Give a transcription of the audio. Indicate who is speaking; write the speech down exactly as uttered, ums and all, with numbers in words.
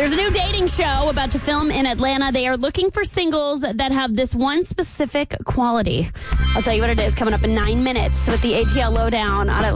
Speaker 1: There's a new dating show about to film in Atlanta. They are looking for singles that have this one specific quality. I'll tell you what it is coming up in nine minutes with the A T L Lowdown on